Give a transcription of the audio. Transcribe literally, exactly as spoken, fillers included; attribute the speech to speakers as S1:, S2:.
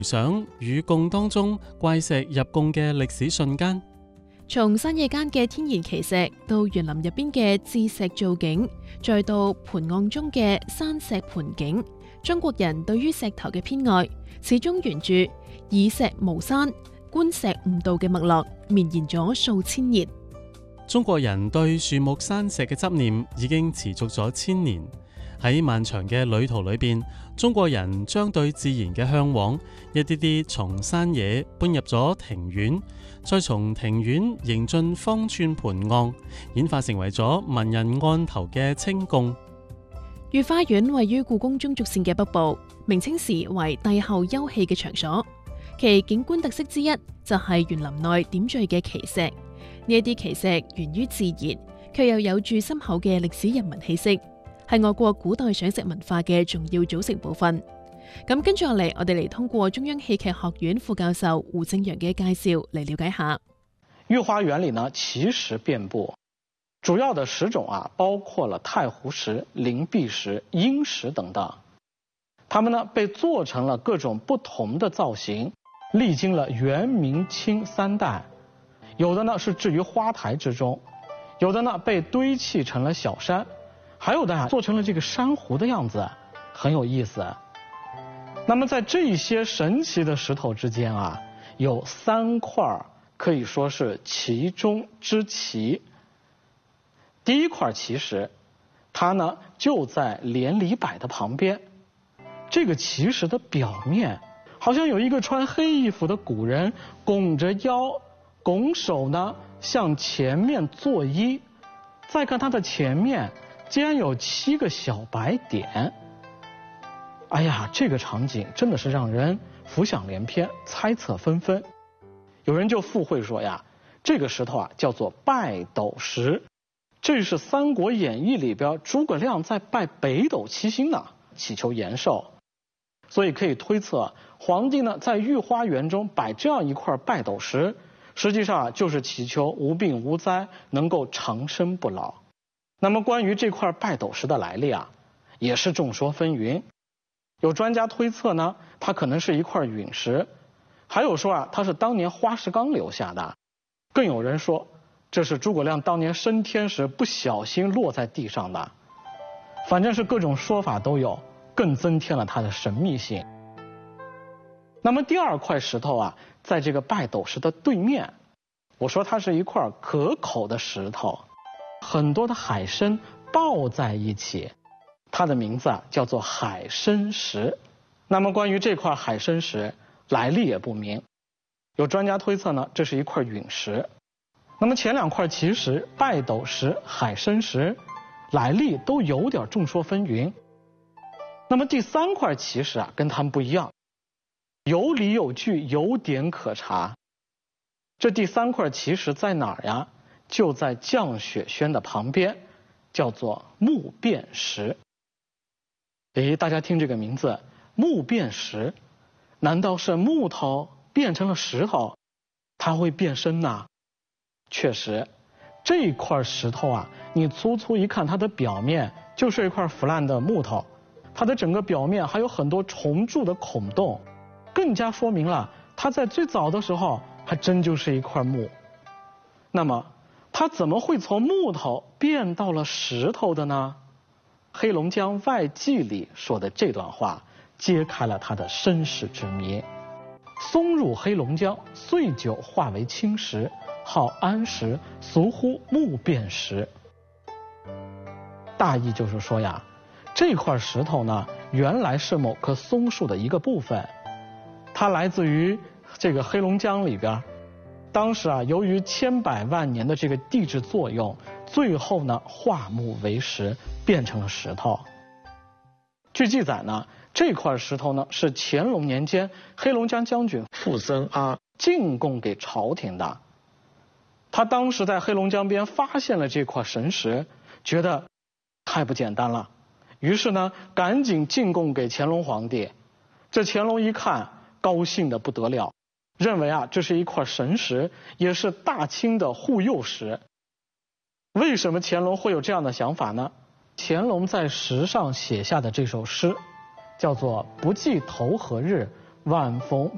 S1: 想與貢當中怪石入貢嘅歷史瞬間。
S2: 從山野間嘅天然奇石，到園林入邊嘅置石造景，再到盤岸中嘅山石盆景，中國人對於石頭嘅偏愛，始終沿住以石無山、觀石悟道嘅脈絡，綿延咗數千年。
S1: 中國人對樹木山石嘅執念已經持續咗千年。喺漫長嘅旅途裏邊，中國人將對自然嘅向往一啲啲從山野搬入咗庭院，再從庭院迎進方寸盤岸，演化成為咗文人案頭嘅清供。
S2: 御花園位於故宮中軸線嘅北部，明清時為帝后休憩嘅場所。其景觀特色之一就係園林內點綴嘅奇石。呢一啲奇石源於自然，卻又有住深厚嘅歷史人文氣息，係我國古代賞石文化嘅重要組成部分。咁跟住落嚟，我哋嚟通過中央戲劇學院副教授胡正陽嘅介紹嚟了解下。
S3: 御花園裏呢，奇石遍布，主要的石種啊，包括了太湖石、靈璧石、鷹石等等。它們呢被做成了各種不同的造型，歷經了元、明、清三代。有的呢是置於花台之中，有的呢被堆砌成了小山，還有的啊做成了這個珊瑚的樣子，很有意思。那麼在這些神奇的石頭之間啊，有三塊可以說是奇中之奇。第一塊奇石，它呢就在連理柏的旁邊。這個奇石的表面，好像有一個穿黑衣服的古人拱着腰，拱手呢向前面作揖。再看它的前面，竟然有七個小白點。哎呀，這個場景真的是讓人浮想聯翩，猜測紛紛。有人就附會說呀，這個石頭啊叫做拜斗石，這是《三國演義》裏邊諸葛亮在拜北斗七星呢，祈求延壽。所以可以推測，皇帝呢在御花園中擺這樣一塊拜斗石，實際上就是祈求無病無災，能夠長生不老。那麼關於這塊拜斗石的來歷啊，也是眾說紛紜。有專家推測呢，它可能是一塊隕石，還有說啊，它是當年花石綱留下的，更有人說這是諸葛亮當年升天時不小心落在地上的。反正是各種說法都有，更增添了它的神秘性。那麼第二塊石頭啊，在這個拜斗石的對面，我說它是一塊可口的石頭，很多的海參抱在一起，它的名字啊叫做海參石。那麼關於這塊海參石，來歷也不明，有專家推測呢，這是一塊隕石。那麼前兩塊奇石拜斗石、海參石，來歷都有點眾說紛紜。那麼第三塊奇石啊，跟他們不一樣，有理有據，有點可查。這第三塊奇石在哪兒呀？就在降雪軒的旁邊，叫做木變石。誒，大家聽這個名字，木變石，難道是木頭變成了石頭？它會變身吶？確實，這塊石頭啊，你粗粗一看，它的表面就是一塊腐爛的木頭。它的整個表面還有很多蟲蛀的孔洞，更加說明了它在最早的時候還真就是一塊木。那麼它怎麼會從木頭變到了石頭的呢？黑龍江外記裏說的這段話揭開了它的身世之謎。松入黑龍江，歲久化為青石，號安石，俗呼木變石。大意就是說呀，這塊石頭呢，原來是某棵松樹的一個部分，它來自於這個黑龍江裏邊。當時啊，由於千百萬年的這個地質作用，最後呢化木為石，變成了石頭。據記載呢，這塊石頭呢是乾隆年間黑龍江將軍傅森阿進貢給朝廷的。他當時在黑龍江邊發現了這塊神石，覺得太不簡單了，於是呢趕緊進貢給乾隆皇帝。這乾隆一看，高興得不得了，認為啊這是一塊神石，也是大清的護佑石。為什麼乾隆會有這樣的想法呢？乾隆在石上寫下的這首詩叫做不記投何日，晚逢